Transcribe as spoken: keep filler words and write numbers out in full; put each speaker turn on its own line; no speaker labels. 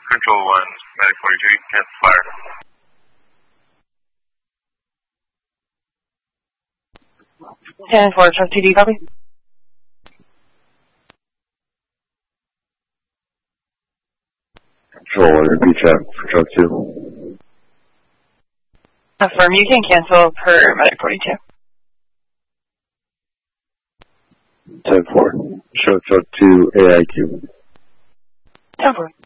Control one, Medic forty-two, you can cancel fire.
ten four, Truck T D, copy.
Control one, repeat chat for Truck two.
Affirm, you can cancel per Medic forty-two.
ten four, show Truck two A I Q.
ten four.